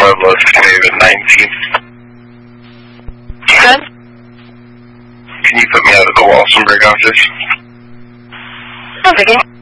Bloodlust, Canadian 19. Good. Can you put me out of the Walsenburg office? No biggie.